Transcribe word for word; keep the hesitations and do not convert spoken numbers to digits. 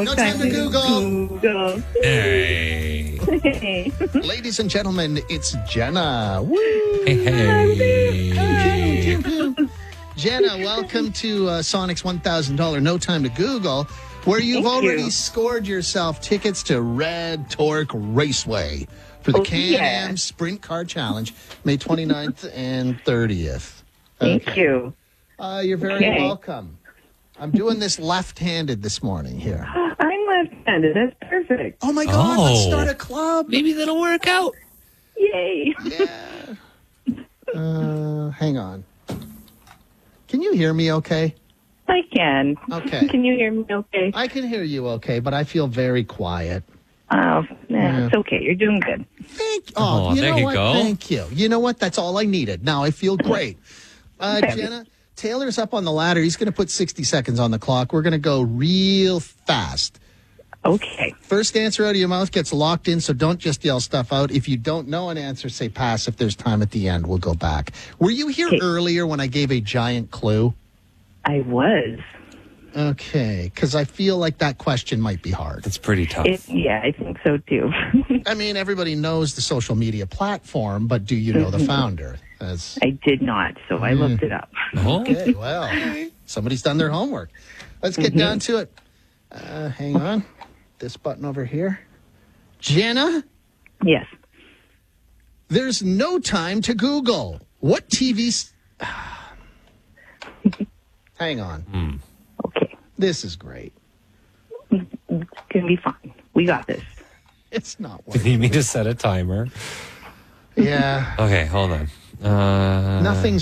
No, no time, time to Google. Google. Hey. Hey. Ladies and gentlemen, it's Jenna. Woo. Hey, hey. Jenna, welcome to uh, Sonic's one thousand dollars No Time to Google, where you've Thank already you. scored yourself tickets to Red Torque Raceway for the Oh, Can-Am yeah. Sprint Car Challenge, May twenty-ninth and thirtieth. Thank Okay. you. Uh, you're very Okay. welcome. I'm doing this left-handed this morning here. I'm left-handed. That's perfect. Oh, my God, let's Oh. start a club. Maybe that'll work out. Yay. Yeah. Uh, hang on. Can you hear me okay? I can. Okay. Can you hear me okay? I can hear you okay, but I feel very quiet. Oh, nah, Yeah. it's okay. You're doing good. Thank Oh, Oh, you there know you what? go. Thank you. You know what? That's all I needed. Now I feel great. Uh, Okay. Jenna, Taylor's up on the ladder. He's going to put sixty seconds on the clock. We're going to go real fast. Okay. First answer out of your mouth gets locked in, so don't just yell stuff out. If you don't know an answer, say pass. If there's time at the end, we'll go back. Were you here Okay. earlier when I gave a giant clue? I was. Okay, because I feel like that question might be hard. It's pretty tough. It, yeah, I think so too. I mean, everybody knows the social media platform, but do you know the founder? That's, I did not, so I looked it up. Oh. okay, well, somebody's done their homework. Let's get down to it. Uh, hang on. This button over here. Jenna, Yes. there's no time to Google. What T V... s- hang on. Okay. This is great. It's going to be fine. We got this. It's not Do you working. need me to set a timer? Yeah, Okay, hold on. Uh, nothing's